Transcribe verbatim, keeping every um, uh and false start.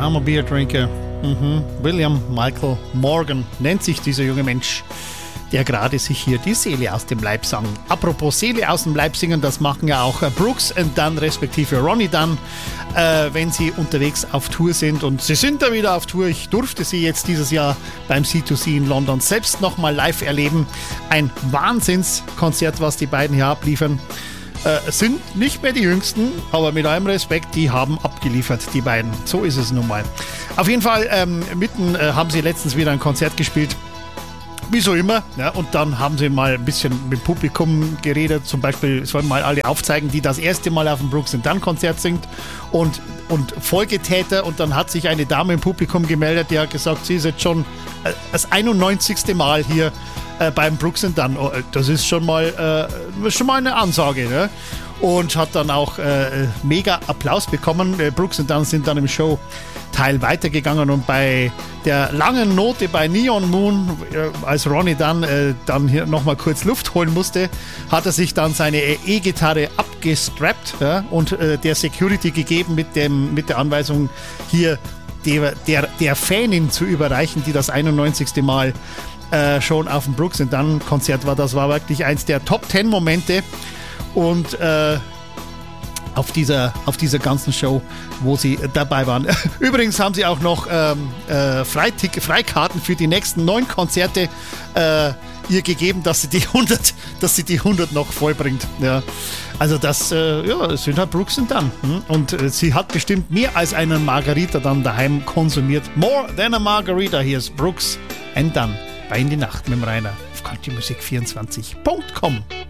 I'm a beer drinker. Mhm. William Michael Morgan nennt sich dieser junge Mensch, der gerade sich hier die Seele aus dem Leib sang. Apropos Seele aus dem Leib singen, das machen ja auch Brooks and Dunn respektive Ronnie Dunn, äh, wenn sie unterwegs auf Tour sind. Und sie sind da wieder auf Tour. Ich durfte sie jetzt dieses Jahr beim C zwei C in London selbst nochmal live erleben. Ein Wahnsinnskonzert, was die beiden hier abliefern. Äh, sind nicht mehr die Jüngsten, aber mit allem Respekt, die haben abgeliefert, die beiden. So ist es nun mal. Auf jeden Fall, ähm, mitten äh, haben sie letztens wieder ein Konzert gespielt. Wie so immer, ja, und dann haben sie mal ein bisschen mit dem Publikum geredet, zum Beispiel sollen mal alle aufzeigen, die das erste Mal auf dem Brooks and Dunn Konzert singt und, und Folgetäter, und dann hat sich eine Dame im Publikum gemeldet, die hat gesagt, sie ist jetzt schon äh, das einundneunzigste Mal hier äh, beim Brooks and Dunn. Das ist schon mal, äh, schon mal eine Ansage, ne? Und hat dann auch äh, mega Applaus bekommen. Äh, Brooks and Dunn sind dann im Show Teil weitergegangen, und bei der langen Note bei Neon Moon, äh, als Ronnie Dunn äh, dann hier nochmal kurz Luft holen musste, hat er sich dann seine E-Gitarre abgestrappt, ja, und äh, der Security gegeben mit, dem, mit der Anweisung, hier der, der, der Fanin zu überreichen, die das einundneunzigste Mal äh, schon auf dem Brooks and Dunn Konzert war. Das war wirklich eins der Top zehn Momente, und äh, auf dieser, auf dieser ganzen Show, wo sie dabei waren. Übrigens haben sie auch noch ähm, äh, Freitick- Freikarten für die nächsten neun Konzerte äh, ihr gegeben, dass sie die hundert, dass sie die hundert noch vollbringt. Ja. Also das, äh, ja, das sind halt Brooks and Dunn. Hm? Und äh, sie hat bestimmt mehr als einen Margarita dann daheim konsumiert. More than a Margarita. Hier ist Brooks and Dunn bei In die Nacht mit dem Rainer auf country music vierundzwanzig punkt com.